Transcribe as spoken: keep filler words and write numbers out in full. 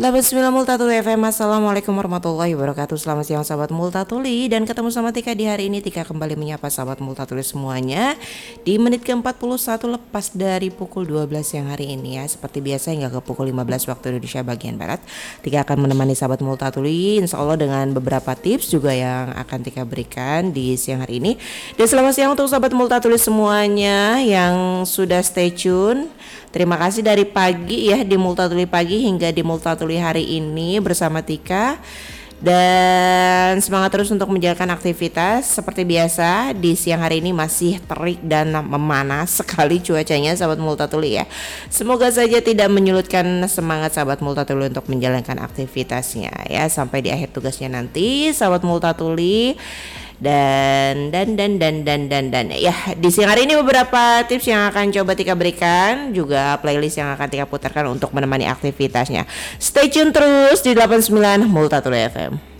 delapan puluh sembilan Multatuli F M. Assalamualaikum warahmatullahi wabarakatuh. Selamat siang sahabat Multatuli. Dan ketemu sama Tika di hari ini. Tika kembali menyapa sahabat Multatuli semuanya di menit ke empat puluh satu lepas dari pukul dua belas siang hari ini ya. Seperti biasa hingga ke pukul lima belas waktu Indonesia bagian Barat, Tika akan menemani sahabat Multatuli insya Allah dengan beberapa tips juga yang akan Tika berikan di siang hari ini. Dan selamat siang untuk sahabat Multatuli semuanya yang sudah stay tune. Terima kasih dari pagi ya di Multatuli pagi hingga di Multatuli hari ini bersama Tika. Dan semangat terus untuk menjalankan aktivitas. Seperti biasa di siang hari ini masih terik dan memanas sekali cuacanya sahabat Multatuli ya. Semoga saja tidak menyulitkan semangat sahabat Multatuli untuk menjalankan aktivitasnya ya sampai di akhir tugasnya nanti sahabat Multatuli. Dan dan dan dan dan dan dan ya di siang hari ini beberapa tips yang akan coba Tika berikan, juga playlist yang akan Tika putarkan untuk menemani aktivitasnya. Stay tune terus di delapan puluh sembilan Multatuli F M.